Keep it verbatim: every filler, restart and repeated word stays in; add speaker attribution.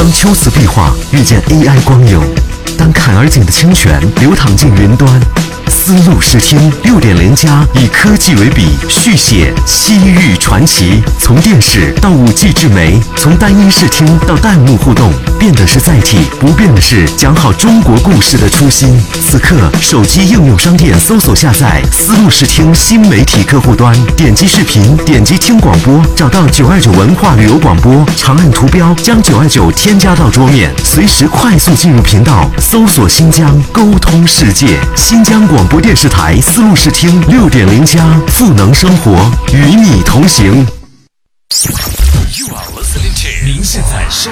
Speaker 1: 当秋瓷壁画遇见 A I 光影，当坎儿井的清泉流淌进云端，丝路视听六点零加以科技为笔，续写西域传奇。从电视到五 G 智媒，从单音视听到弹幕互动，变的是载体，不变的是讲好中国故事的初心。此刻，手机应用商店搜索下载丝路视听新媒体客户端，点击视频，点击听广播，找到九二九文化旅游广播，长按图标将九二九添加到桌面，随时快速进入频道，搜索新疆，沟通世界。新疆广播电视台丝路视听六点零加，赋能生活，与你同行。
Speaker 2: You are listening to 您现在收